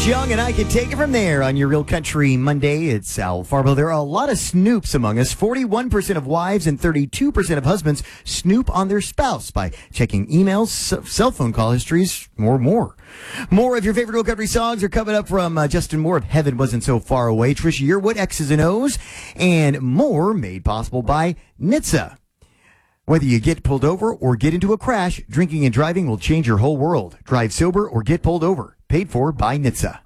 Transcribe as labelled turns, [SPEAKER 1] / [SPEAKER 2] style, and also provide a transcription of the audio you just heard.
[SPEAKER 1] Young, and I can take it from there on your Real Country Monday. It's Al Farbo. There are a lot of snoops among us. 41% of wives and 32% of husbands snoop on their spouse by checking emails, cell phone call histories, more. More of your favorite Real Country songs are coming up from Justin Moore of Heaven Wasn't So Far Away, Trisha Yearwood, X's and O's, and more made possible by NHTSA. Whether you get pulled over or get into a crash, drinking and driving will change your whole world. Drive sober or get pulled over. Paid for by NHTSA.